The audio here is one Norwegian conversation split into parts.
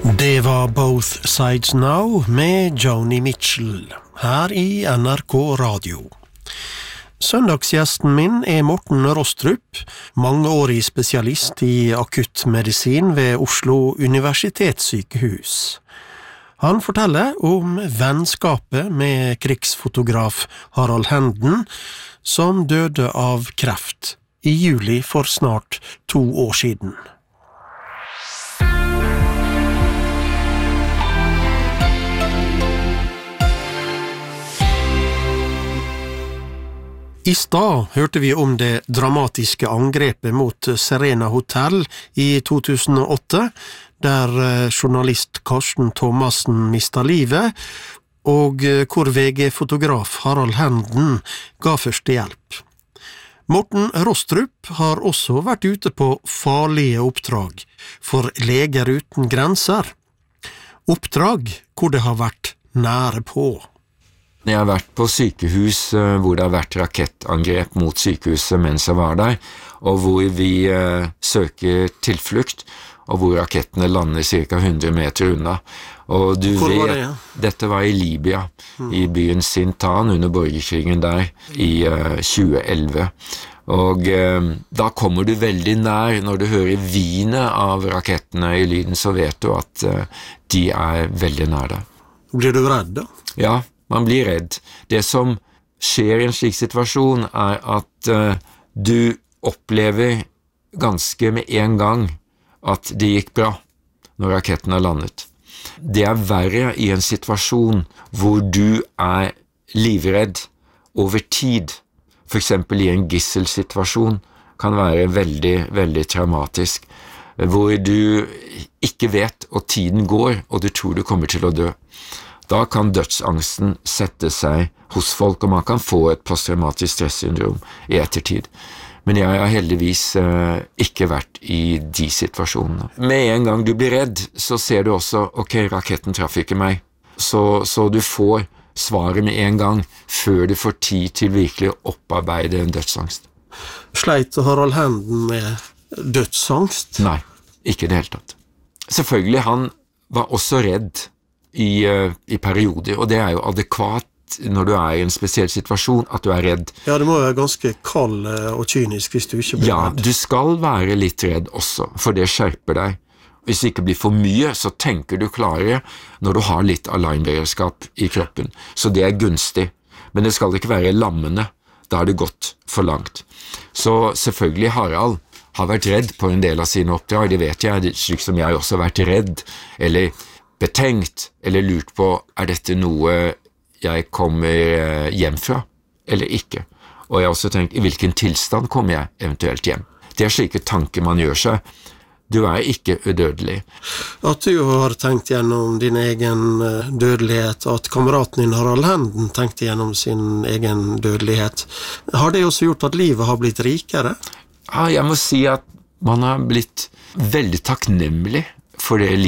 Det var Both Sides Now med Joni Mitchell, her i NRK Radio. Søndagsgjesten min Morten Rostrup, mangeårig spesialist i akuttmedisin ved Oslo Universitetssykehus. Han forteller om vennskapet med krigsfotograf Harald Henden, som døde av kreft i juli for snart 2 år siden. I stad hørte vi om det dramatiske angrepet mot Serena Hotel i 2008, der journalist Karsten Thomassen mistet livet, og hvor VG-fotograf Harald Henden ga første hjelp. Morten Rostrup har også vært ute på farlige oppdrag for Leger uten grenser. Oppdrag hvor det har vært nære på. Jeg har vært på sykehus hvor det har vært rakettangrep mot sykehuset mens jeg var der, og hvor vi søker tilflukt, og hvor rakettene lander ca. 100 meter unna. Og du Hvor var vet, det, ja? Dette var i Libya, i byen Sintan under borgerkrigen der i 2011. Og da kommer du veldig nær. Når du hører vinet av rakettene i lyden, så vet du at de er veldig nær deg. Blir du redd da? Ja, man blir redd. Det som skjer i en slik situasjon er at du opplever ganske med en gang at det gikk bra når raketten har landet. Det er verre i en situasjon hvor du er livredd over tid. For eksempel i en gisselsituasjon kan være veldig, veldig traumatisk, hvor du ikke vet og tiden går, og du tror du kommer til å dø. Da kan dødsangsten sette seg hos folk, og man kan få et posttraumatisk stressyndrom i ettertid. Men jeg har heldigvis ikke vært i de situasjonene. Med en gang du blir redd, så ser du også, ok, raketten traff ikke meg. Så du får svaret med en gang, før du får tid til virkelig å opparbeide en dødsangst. Sleit Harald Henden med dødsangst? Nei, ikke det hele tatt. Selvfølgelig, han var også redd i perioder, og det er jo adekvat når du er i en spesiell situasjon, at du er redd. Ja, det må være ganske kald og kynisk hvis du ikke blir redd. Ja, du skal være litt redd også, for det skjerper deg. Hvis det ikke blir for mye, så tenker du klarere når du har litt alarmberedskap i kroppen. Så det er gunstig, men det skal ikke være lammende. Da har det gått for langt. Så selvfølgelig Harald har vært redd på en del av sine oppdrag, det vet jeg, slik som jeg også har vært redd, eller betenkt, eller lurt på, er dette noe jeg kommer hjem fra, eller ikke? Og jeg har også tenkt, i hvilken tilstand kommer jeg eventuelt hjem? Det er slike tanker man gjør seg. Du er ikke udødelig. At du har tenkt gjennom din egen dødelighet, og at kameraten din Harald Henden tenkte gjennom sin egen dødelighet, har det også gjort at livet har blitt rikere? Ja, jeg må si at man har blitt veldig takknemlig for det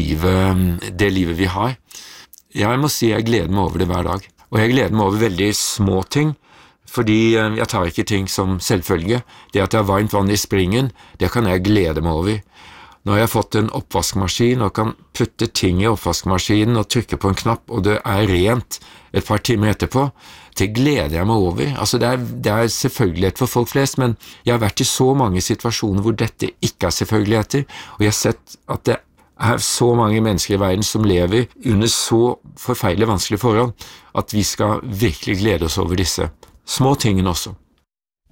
livet vi har. Jeg må si jeg gleder meg over det hver dag. Og jeg gleder meg over veldig små ting, fordi jeg tar ikke ting som selvfølge. Det at jeg har varmt vann i springen, det kan jeg glede meg over. Når jeg har fått en oppvaskmaskin og kan putte ting i oppvaskmaskinen og trykke på en knapp, og det er rent et par timer etterpå, det gleder jeg meg over. Altså det er selvfølgelighet for folk flest, men jeg har vært i så mange situasjoner hvor dette ikke er selvfølgeligheter, og jeg har sett at det er så mange mennesker i verden som lever under så forferdelig vanskelige forhold, at vi skal virkelig glede oss over disse små tingene også.